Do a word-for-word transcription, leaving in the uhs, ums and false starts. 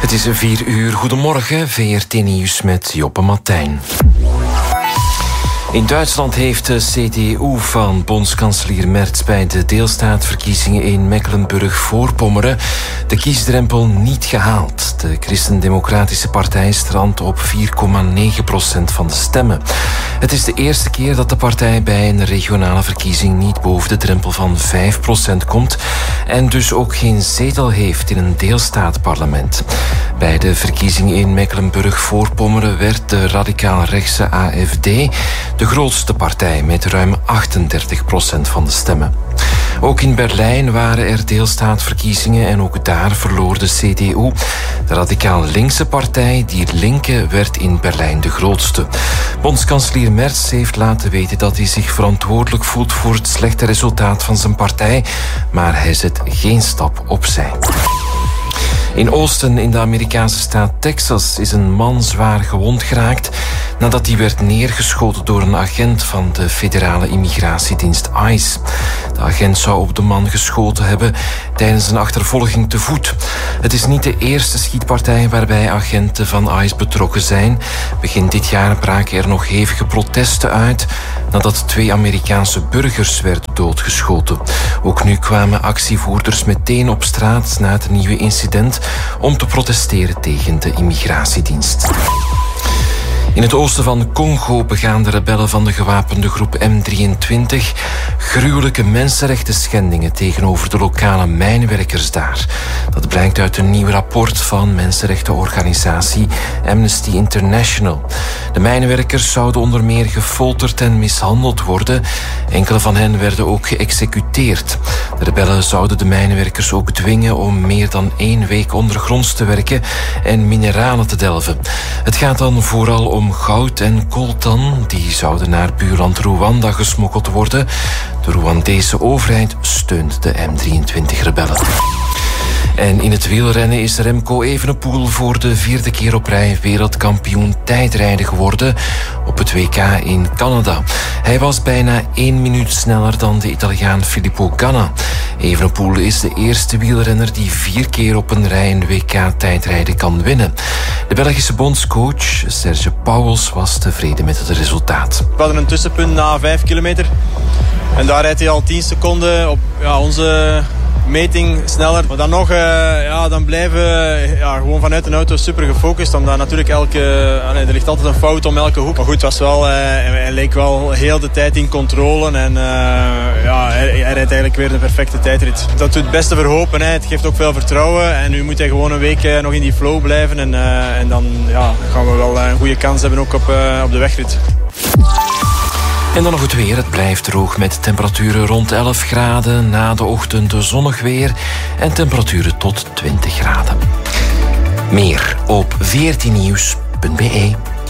Het is vier uur. Goedemorgen, V R T Nieuws met Joppe Martijn. In Duitsland heeft de C D U van bondskanselier Merz bij de deelstaatverkiezingen in Mecklenburg-Voorpommeren de kiesdrempel niet gehaald. De Christendemocratische Partij strandt op vier komma negen procent van de stemmen. Het is de eerste keer dat de partij bij een regionale verkiezing niet boven de drempel van vijf procent komt en dus ook geen zetel heeft in een deelstaatparlement. Bij de verkiezingen in Mecklenburg-Voorpommeren werd de radicaal-rechtse A F D de grootste partij met ruim achtendertig procent van de stemmen. Ook in Berlijn waren er deelstaatverkiezingen en ook daar verloor de C D U. De radicaal-linkse partij, Die Linke, werd in Berlijn de grootste. Bondskanselier Merz heeft laten weten dat hij zich verantwoordelijk voelt voor het slechte resultaat van zijn partij, maar hij zet geen stap opzij. In Austin, in de Amerikaanse staat Texas, is een man zwaar gewond geraakt nadat hij werd neergeschoten door een agent van de federale immigratiedienst ICE. De agent zou op de man geschoten hebben tijdens een achtervolging te voet. Het is niet de eerste schietpartij waarbij agenten van ICE betrokken zijn. Begin dit jaar braken er nog hevige protesten uit nadat twee Amerikaanse burgers werden doodgeschoten. Ook nu kwamen actievoerders meteen op straat na het nieuwe incident om te protesteren tegen de immigratiedienst. In het oosten van Congo begaan de rebellen van de gewapende groep M drieëntwintig gruwelijke mensenrechten schendingen tegenover de lokale mijnwerkers daar. Dat blijkt uit een nieuw rapport van mensenrechtenorganisatie Amnesty International. De mijnwerkers zouden onder meer gefolterd en mishandeld worden. Enkele van hen werden ook geëxecuteerd. De rebellen zouden de mijnwerkers ook dwingen om meer dan één week ondergronds te werken en mineralen te delven. Het gaat dan vooral om om goud en coltan. Die zouden naar buurland Rwanda gesmokkeld worden. De Rwandese overheid steunt de M drieëntwintig-rebellen. En in het wielrennen is Remco Evenepoel voor de vierde keer op rij wereldkampioen tijdrijden geworden op het W K in Canada. Hij was bijna één minuut sneller dan de Italiaan Filippo Ganna. Evenepoel is de eerste wielrenner die vier keer op een rij een W K tijdrijden kan winnen. De Belgische bondscoach Serge Pauwels was tevreden met het resultaat. We hadden een tussenpunt na vijf kilometer. En daar rijdt hij al tien seconden op ja, onze meting sneller. Maar dan nog, uh, ja, dan blijven we ja, gewoon vanuit een auto super gefocust. Omdat natuurlijk elke, uh, nee, er ligt altijd een fout om elke hoek. Maar goed, het was wel, uh, hij leek wel heel de tijd in controle. En uh, ja, hij, hij rijdt eigenlijk weer de perfecte tijdrit. Dat doet het beste verhopen. Hè. Het geeft ook veel vertrouwen. En nu moet hij gewoon een week uh, nog in die flow blijven. En, uh, en dan ja, gaan we wel een goede kans hebben ook op, uh, op de wegrit. En dan nog het weer. Het blijft droog met temperaturen rond elf graden. Na de ochtend zonnig weer en temperaturen tot twintig graden. Meer op v r t nieuws punt b e.